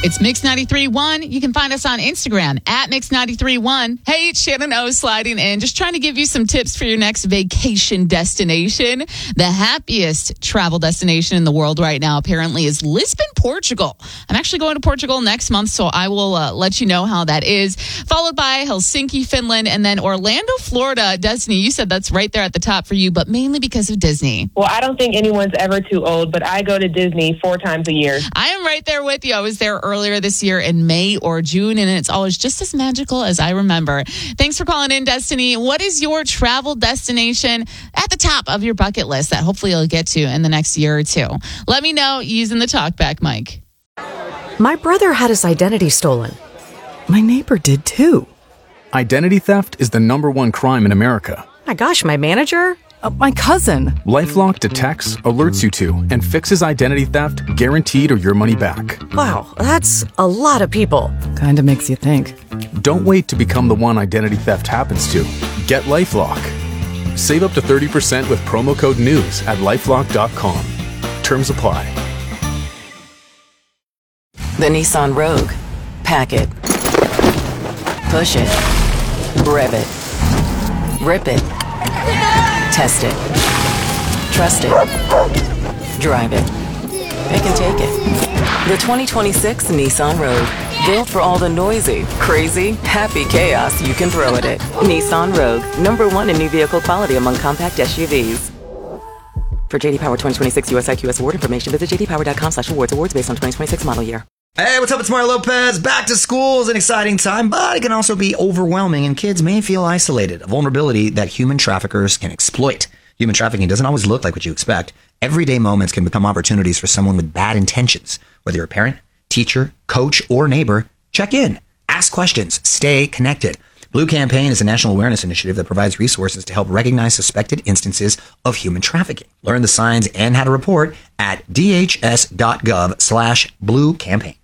It's Mix 93.1. You can find us on Instagram at Mix 93.1. Hey, it's Shannon O sliding in, just trying to give you some tips for your next vacation destination. The happiest travel destination in the world right now apparently is Lisbon, Portugal. I'm actually going to Portugal next month, so I will let you know how that is. Followed by Helsinki, Finland, and then Orlando, Florida. Destiny, you said that's right there at the top for you, but mainly because of Disney. Well, I don't think anyone's ever too old, but I go to Disney 4 times a year. I am right there with you. I was there earlier this year in May or June, and it's always just as magical as I remember. Thanks for calling in, Destiny. What is your travel destination at the top of your bucket list that hopefully you'll get to in the next year or two? Let me know using the talkback mic. My brother had his identity stolen. My neighbor did too. Identity theft is the #1 crime in America. My gosh, my manager? My cousin. LifeLock detects, alerts you to, and fixes identity theft guaranteed or your money back. Wow, that's a lot of people. Kinda makes you think. Don't wait to become the one identity theft happens to. Get LifeLock. Save up to 30% with promo code NEWS at LifeLock.com. Terms apply. The Nissan Rogue. Pack it. Push it. Rev it. Rip it. Test it. Trust it. Drive it. Pick and take it. The 2026 Nissan Rogue. Built for all the noisy, crazy, happy chaos you can throw at it. Nissan Rogue. #1 in new vehicle quality among compact SUVs. For JD Power 2026 US IQS award information, visit jdpower.com/awards. Awards based on 2026 model year. Hey, what's up? It's Mario Lopez. Back to school is an exciting time, but it can also be overwhelming, and kids may feel isolated, a vulnerability that human traffickers can exploit. Human trafficking doesn't always look like what you expect. Everyday moments can become opportunities for someone with bad intentions. Whether you're a parent, teacher, coach, or neighbor, check in, ask questions, stay connected. Blue Campaign is a national awareness initiative that provides resources to help recognize suspected instances of human trafficking. Learn the signs and how to report at dhs.gov/Blue Campaign.